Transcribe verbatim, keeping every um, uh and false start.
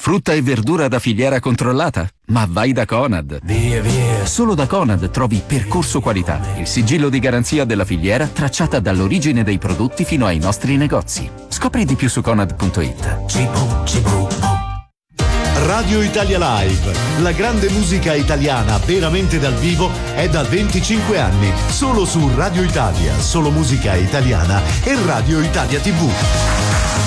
Frutta e verdura da filiera controllata? Ma vai da Conad. Via, via. Solo da Conad trovi Percorso Qualità, il sigillo di garanzia della filiera tracciata dall'origine dei prodotti fino ai nostri negozi. Scopri di più su conad punto it. Cibo, cibo. Radio Italia Live, la grande musica italiana veramente dal vivo è da venticinque anni, solo su Radio Italia, solo musica italiana e Radio Italia tivù.